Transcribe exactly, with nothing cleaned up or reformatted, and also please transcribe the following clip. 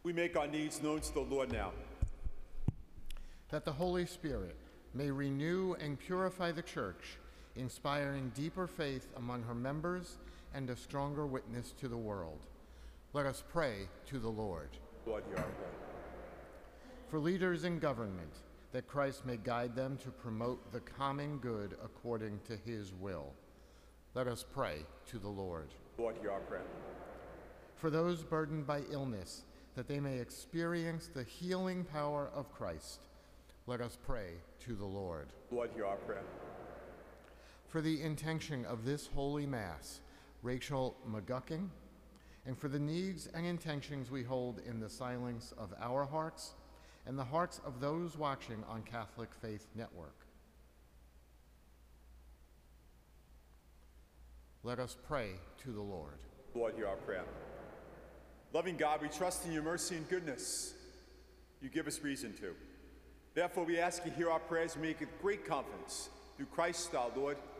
We make our needs known to the Lord now. That the Holy Spirit may renew and purify the Church, inspiring deeper faith among her members and a stronger witness to the world. Let us pray to the Lord. Lord, hear our prayer. For leaders in government, that Christ may guide them to promote the common good according to his will. Let us pray to the Lord. Lord, hear our prayer. For those burdened by illness, that they may experience the healing power of Christ. Let us pray to the Lord. Lord, hear our prayer. For the intention of this Holy Mass, Rachel McGucking, and for the needs and intentions we hold in the silence of our hearts and the hearts of those watching on Catholic Faith Network. Let us pray to the Lord. Lord, hear our prayer. Loving God, we trust in your mercy and goodness. You give us reason to. Therefore, we ask you to hear our prayers and make it great confidence through Christ our Lord.